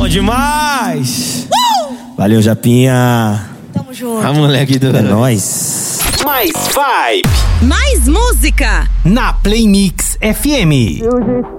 Bom demais! Valeu, Japinha. Tamo junto. A moleque do... É nóis. Mais vibe. Mais música Na Play Mix FM.